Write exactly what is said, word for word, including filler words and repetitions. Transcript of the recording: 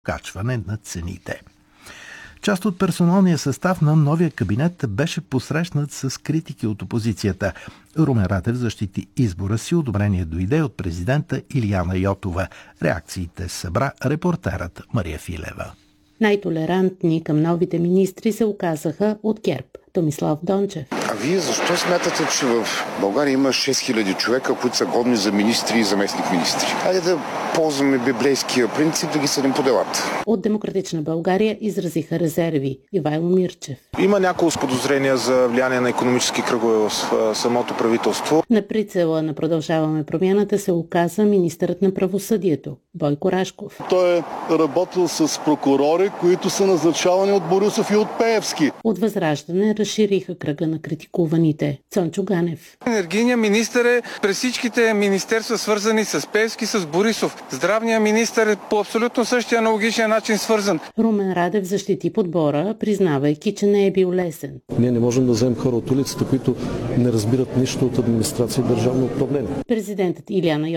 качване на цените. Част от персоналния състав на новия кабинет беше посрещнат с критики от опозицията. Румен Радев защити избора си, одобрение дойде от президента Илияна Йотова. Реакциите събра репортерът Мария Филева. Най-толерантни към новите министри се оказаха от ГЕРБ. Томислав Дончев. А вие защо смятате, че в България има шест хиляди човека, които са годни за министри и заместник-министри? Хайде да ползваме библейския принцип да ги съдим по делата. От Демократична България изразиха резерви. Ивайло Мирчев. Има няколко подозрения за влияние на икономически кръгове в самото правителство. На прицела на Продължаваме промяната се оказа министърът на правосъдието Бойко Рашков. Той е работил с прокурори, които са назначавани от Борисов и от Пеевски. От Възраждане разшириха кръга на критикуваните. Цончо Ганев. Енергийният министър е през всичките министерства, свързани с Пеевски, с Борисов. Здравният министър е по абсолютно същия аналогичен начин свързан. Румен Радев защити подбора, признавайки, че не е бил лесен. Ние не можем да вземем хора от улицата, които не разбират нищо от администрация и държавно управление. Президентът Илияна